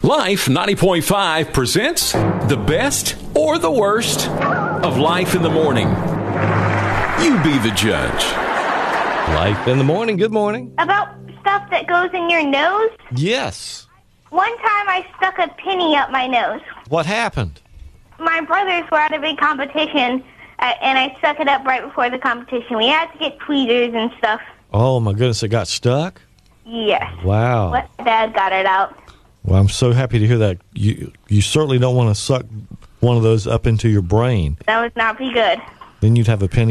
Life 90.5 presents the best or the worst of Life in the Morning. You be the judge. Life in the Morning. Good morning. About stuff that goes in your nose? Yes. One time I stuck a penny up my nose. What happened? My brothers were at a big competition, and I stuck it up right before the competition. We had to get tweezers and stuff. Oh, my goodness, it got stuck? Yes. Wow. But Dad got it out. Well, I'm so happy to hear that. You certainly don't want to suck one of those up into your brain. That would not be good. Then you'd have a penny